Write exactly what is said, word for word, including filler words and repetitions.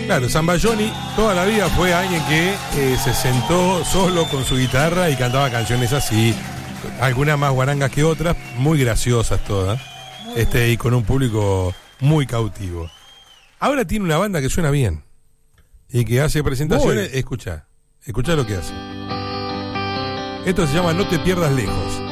Claro, Zambayoni toda la vida fue alguien que eh, se sentó solo con su guitarra y cantaba canciones así, algunas más guarangas que otras, muy graciosas todas, este, y con un público muy cautivo. Ahora tiene una banda que suena bien y que hace presentaciones. Escucha, escucha lo que hace. Esto se llama No te pierdas lejos.